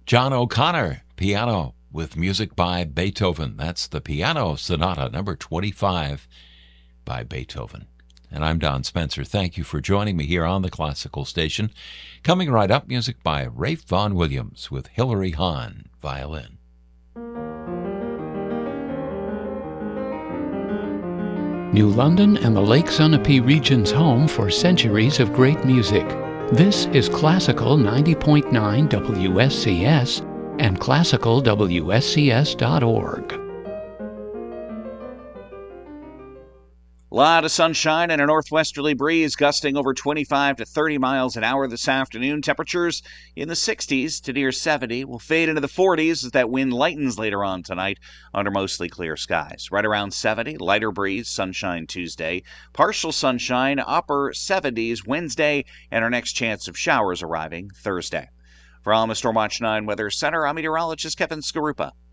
John O'Connor, piano, with music by Beethoven. That's the Piano Sonata, number 25 by Beethoven. And I'm Don Spencer. Thank you for joining me here on the Classical Station. Coming right up, music by Ralph Vaughan Williams with Hilary Hahn, violin. New London and the Lake Sunapee region's home for centuries of great music. This is Classical 90.9 WSCS and classicalwscs.org. A lot of sunshine and a northwesterly breeze gusting over 25 to 30 miles an hour this afternoon. Temperatures in the 60s to near 70 will fade into the 40s as that wind lightens later on tonight under mostly clear skies. Right around 70, lighter breeze, sunshine Tuesday. Partial sunshine, upper 70s Wednesday, and our next chance of showers arriving Thursday. From the Stormwatch 9 Weather Center, I'm meteorologist Kevin Skarupa.